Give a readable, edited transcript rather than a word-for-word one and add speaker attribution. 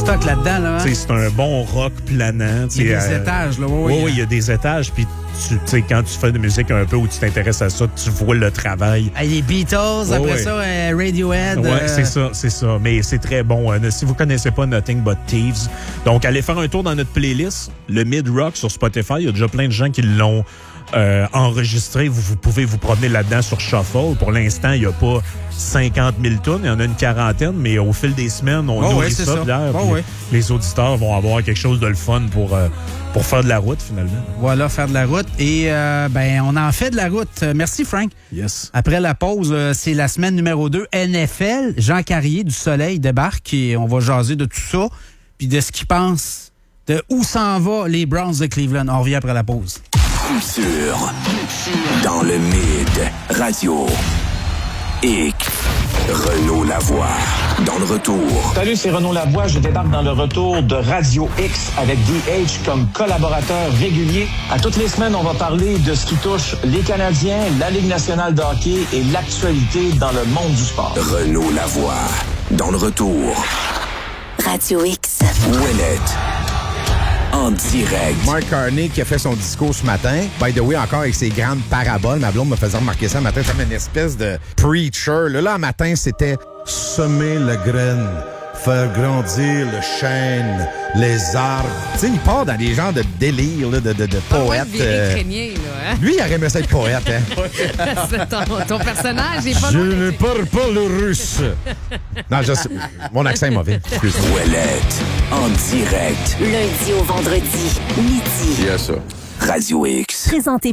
Speaker 1: stock là-dedans, là. Hein?
Speaker 2: C'est un bon rock planant.
Speaker 1: Il y a des étages, là.
Speaker 2: Oui, il y a des étages. Puis, quand tu fais de musique un peu où tu t'intéresses à ça, tu vois le travail.
Speaker 1: Les Beatles, après ça, Radiohead.
Speaker 2: Oui, c'est ça. Mais c'est très bon. Si vous connaissez pas Nothing But Thieves, donc allez faire un tour dans notre playlist. Le mid-rock sur Spotify, il y a déjà plein de gens qui l'ont enregistré. Vous pouvez vous promener là-dedans sur Shuffle. Pour l'instant, il n'y a pas 50 000 tunes. Il y en a une quarantaine, mais au fil des semaines, on nourrit ça, Pierre. Les auditeurs vont avoir quelque chose de le fun pour faire de la route, finalement.
Speaker 1: Voilà, faire de la route. Et on en fait de la route. Merci, Frank.
Speaker 2: Yes.
Speaker 1: Après la pause, c'est la semaine numéro 2. NFL, Jean Carrier du Soleil débarque et on va jaser de tout ça, puis de ce qu'il pense, de où s'en va les Browns de Cleveland. On revient après la pause.
Speaker 3: Culture. Dans le Mid. Radio. X. Renaud Lavoie. Dans le retour.
Speaker 4: Salut, c'est Renaud Lavoie. Je débarque dans le retour de Radio X avec DH comme collaborateur régulier. À toutes les semaines, on va parler de ce qui touche les Canadiens, la Ligue nationale de hockey et l'actualité dans le monde du sport.
Speaker 3: Renaud Lavoie. Dans le retour.
Speaker 5: Radio X.
Speaker 3: Ouellette. En direct.
Speaker 6: Mark Carney qui a fait son discours ce matin. By the way, encore avec ses grandes paraboles. Ma blonde me faisait remarquer ça le matin comme une espèce de preacher. Là, matin, c'était semer la graine, faire grandir le chêne, les arbres. Tu sais, il part dans des genres de délire, là, de poète. Lui, il aurait aimé ça être poète. Hein?
Speaker 7: ton personnage est pas
Speaker 6: Je ne parle pas le russe. Non, mon accent est mauvais. Excuse-moi.
Speaker 3: Ouellette. En direct.
Speaker 5: Lundi au vendredi, midi.
Speaker 3: Il y a ça. Radio X.
Speaker 5: Présenté